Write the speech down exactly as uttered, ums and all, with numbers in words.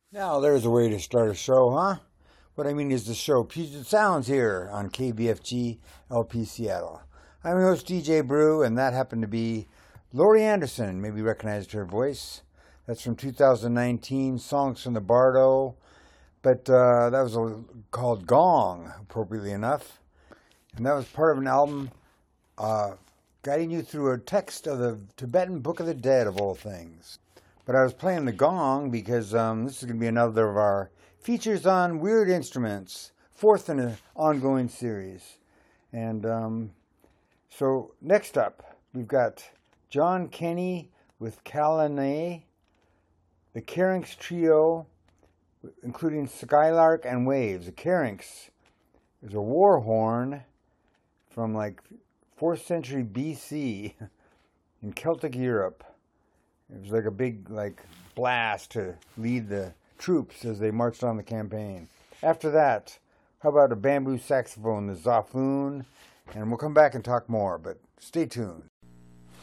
Now there's a way to start a show, huh? What I mean is the show Puget Sounds here on K B F G L P Seattle. I'm your host D J Brew, and that happened to be Laurie Anderson. Maybe you recognized her voice. That's from two thousand nineteen, Songs from the Bardo. But uh, that was a, called Gong, appropriately enough. And that was part of an album uh, guiding you through a text of the Tibetan Book of the Dead, of all things. But I was playing the gong because um, this is going to be another of our features on weird instruments, fourth in an ongoing series. And um, so next up, we've got John Kenny with Kalane, the Carinx Trio, including Skylark and Waves. The Carinx is a war horn from like fourth century B C in Celtic Europe. It was like a big like blast to lead the troops as they marched on the campaign. After that, how about a bamboo saxophone, the Zaffoon? And we'll come back and talk more, but stay tuned.